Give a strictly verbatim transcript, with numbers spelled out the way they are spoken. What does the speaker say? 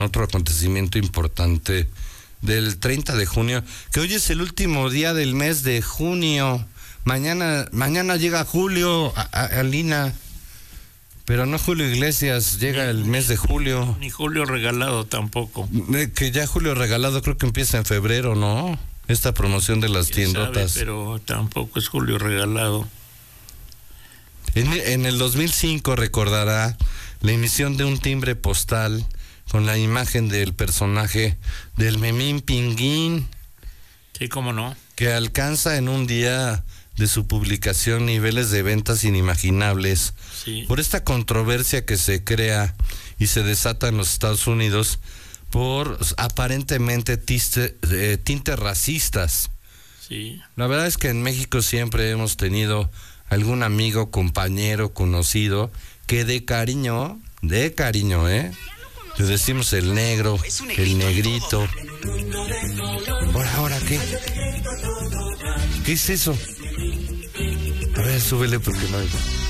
otro acontecimiento importante del treinta de junio, que hoy es el último día del mes de junio. Mañana, mañana llega Julio, a, a, Alina, pero no Julio Iglesias, llega el mes de julio. Ni Julio Regalado tampoco. Que ya Julio Regalado creo que empieza en febrero, ¿no? Esta promoción de las tiendotas. Sabe, pero tampoco es Julio Regalado. En, en el dos mil cinco recordará la emisión de un timbre postal con la imagen del personaje del Memín Pinguín. Sí, cómo no. Que alcanza en un día de su publicación niveles de ventas inimaginables. Sí. Por esta controversia que se crea y se desata en los Estados Unidos por aparentemente tiste, eh, tintes racistas. Sí. La verdad es que en México siempre hemos tenido algún amigo, compañero, conocido que de cariño, de cariño, ¿eh? Le decimos el negro, el negrito. ¿Ahora, ahora qué? ¿Qué es eso? A ver, súbele porque no hay...